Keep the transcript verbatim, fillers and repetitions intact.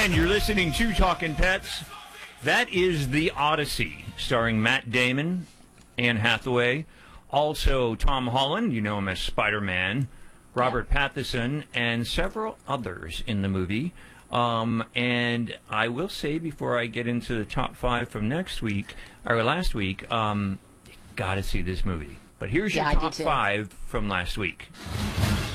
And you're listening to Talking Pets. That is The Odyssey, starring Matt Damon, Anne Hathaway, also Tom Holland, you know him as Spider-Man, Robert yeah. Pattinson, and several others in the movie. Um, and I will say, before I get into the top five from next week, or last week, um, you got to see this movie. But here's your yeah, top five from last week.